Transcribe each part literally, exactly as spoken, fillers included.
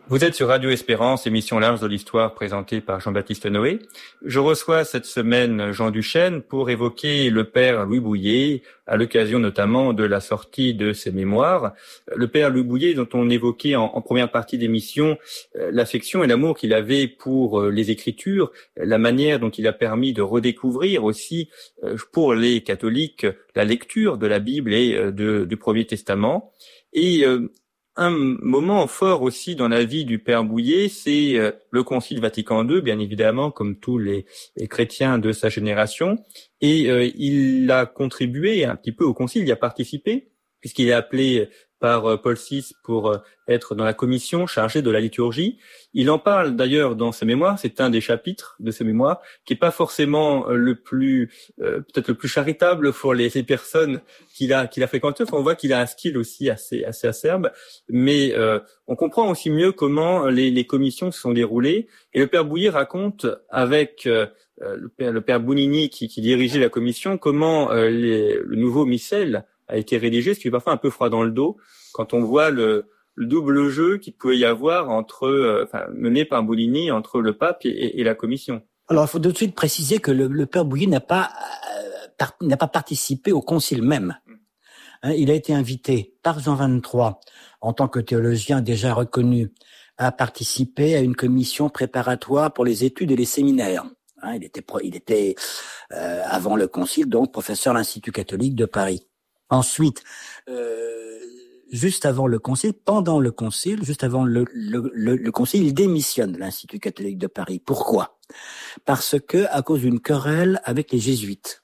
Vous êtes sur Radio Espérance, émission L'Arche de l'Histoire présentée par Jean-Baptiste Noé. Je reçois cette semaine Jean Duchesne pour évoquer le père Louis Bouyer, à l'occasion notamment de la sortie de ses mémoires. Le père Louis Bouyer, dont on évoquait en, en première partie d'émission euh, l'affection et l'amour qu'il avait pour euh, les Écritures, la manière dont il a permis de redécouvrir aussi euh, pour les catholiques la lecture de la Bible et euh, de, du Premier Testament. Et euh, un moment fort aussi dans la vie du père Bouyer, c'est euh, le Concile Vatican deux, bien évidemment, comme tous les, les chrétiens de sa génération. Et euh, il a contribué un petit peu au Concile, il a participé, puisqu'il est appelé par euh, Paul six pour euh, être dans la commission chargée de la liturgie. Il en parle d'ailleurs dans ses mémoires, c'est un des chapitres de ses mémoires, qui est pas forcément euh, le plus, euh, peut-être le plus charitable pour les, les personnes qu'il a, qu'il a fréquentées. Enfin, on voit qu'il a un style aussi assez, assez acerbe, mais euh, on comprend aussi mieux comment les, les commissions se sont déroulées. Et le père Bouyer raconte avec euh, le père, le père Bounini qui, qui dirigeait la commission, comment euh, les, le nouveau missel a été rédigé, ce qui est parfois un peu froid dans le dos, quand on voit le, le double jeu qu'il pouvait y avoir entre, euh, enfin, mené par Bounini entre le pape et, et, et la commission. Alors, il faut tout de suite préciser que le, le père Bouyer n'a pas euh, par, n'a pas participé au concile même. Hein, il a été invité par Jean vingt-trois, en tant que théologien déjà reconnu, à participer à une commission préparatoire pour les études et les séminaires. Hein, il était, il était euh, avant le concile, donc professeur à l'Institut catholique de Paris. Ensuite, euh, juste avant le concile, pendant le concile, juste avant le, le, le, le concile, il démissionne de l'Institut catholique de Paris. Pourquoi ? Parce que à cause d'une querelle avec les jésuites,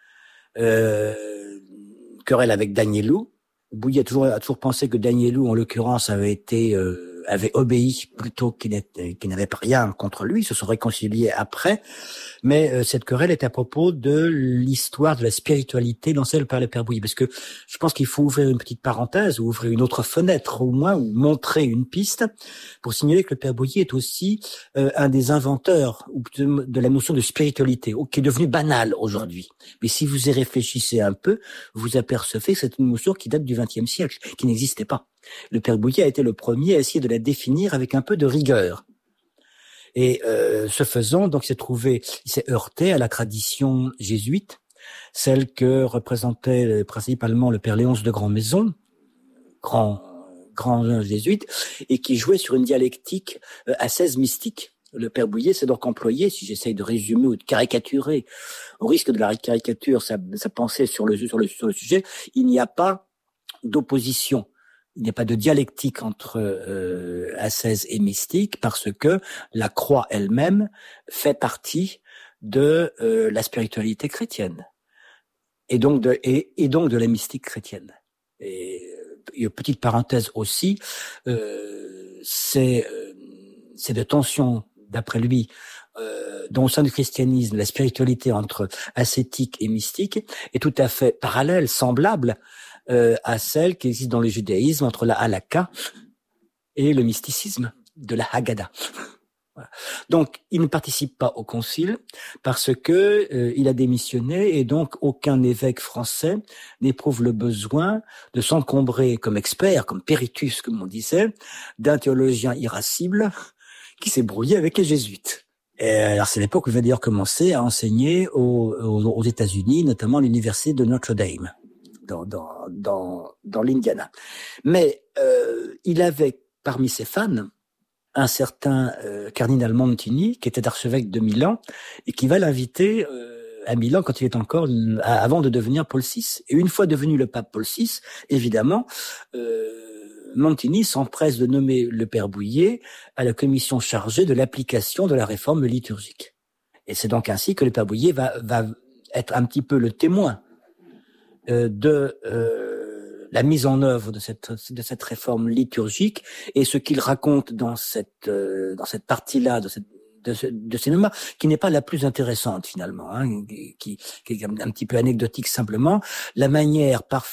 euh, querelle avec Danielou. Bouyer a toujours, a toujours pensé que Danielou, en l'occurrence, avait été euh, avait obéi plutôt qu'il n'était, qu'il n'avait rien contre lui. Ils se sont réconciliés après. Mais euh, cette querelle est à propos de l'histoire de la spiritualité lancée par le père Bouyer. Parce que je pense qu'il faut ouvrir une petite parenthèse, ou ouvrir une autre fenêtre au moins, ou montrer une piste, pour signaler que le père Bouyer est aussi euh, un des inventeurs de, de la notion de spiritualité, qui est devenue banale aujourd'hui. Mais si vous y réfléchissez un peu, vous apercevez que c'est une notion qui date du vingtième siècle, qui n'existait pas. Le père Bouyer a été le premier à essayer de la définir avec un peu de rigueur. Et euh, ce faisant, donc, il s'est trouvé, il s'est heurté à la tradition jésuite, celle que représentait principalement le père Léonce de Grandmaison, grand grand jésuite, et qui jouait sur une dialectique euh, ascèse mystique. Le père Bouyer s'est donc employé, si j'essaye de résumer ou de caricaturer, au risque de la caricature, sa, sa pensée sur le sur le sur le sujet, il n'y a pas d'opposition. Il n'y a pas de dialectique entre euh, ascèse et mystique, parce que la croix elle-même fait partie de euh, la spiritualité chrétienne et donc de et, et donc de la mystique chrétienne. Et une petite parenthèse aussi, euh, c'est euh, c'est de tension, d'après lui, euh, dans le sein du christianisme, la spiritualité entre ascétique et mystique est tout à fait parallèle, semblable Euh, à celle qui existe dans le judaïsme entre la halakha et le mysticisme de la Haggadah. Voilà. Donc, il ne participe pas au concile parce que euh, il a démissionné et donc aucun évêque français n'éprouve le besoin de s'encombrer comme expert, comme Péritus, comme on disait, d'un théologien irascible qui s'est brouillé avec les jésuites. Et alors, c'est l'époque où il va d'ailleurs commencer à enseigner aux, aux, aux États-Unis, notamment à l'université de Notre-Dame. Dans, dans, dans, dans l'Indiana. Mais euh, il avait parmi ses fans un certain euh, cardinal Montini, qui était archevêque de Milan, et qui va l'inviter euh, à Milan quand il est encore, à, avant de devenir Paul six. Et une fois devenu le pape Paul six, évidemment, euh, Montini s'empresse de nommer le père Bouyer à la commission chargée de l'application de la réforme liturgique. Et c'est donc ainsi que le père Bouyer va, va être un petit peu le témoin de euh, la mise en œuvre de cette de cette réforme liturgique, et ce qu'il raconte dans cette euh, dans cette partie-là de cette de, ce, de ces mémoires, qui n'est pas la plus intéressante finalement, hein, qui, qui est un petit peu anecdotique simplement, la manière parfaite